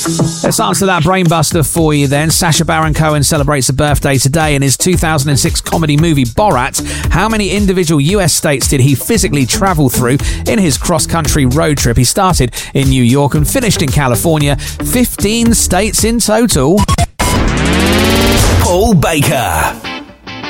Let's answer that brainbuster for you then. Sacha Baron Cohen celebrates a birthday today. In his 2006 comedy movie Borat, how many individual US states did he physically travel through in his cross-country road trip? He started in New York and finished in California. 15 states in total. Paul Baker.